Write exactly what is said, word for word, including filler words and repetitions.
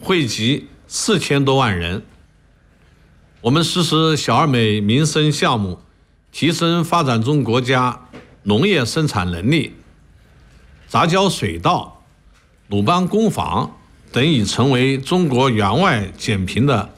惠及四千多万人。我们实施小而美民生项目，提升发展中国家农业生产能力。杂交水稻、鲁班工坊等已成为中国援外减贫的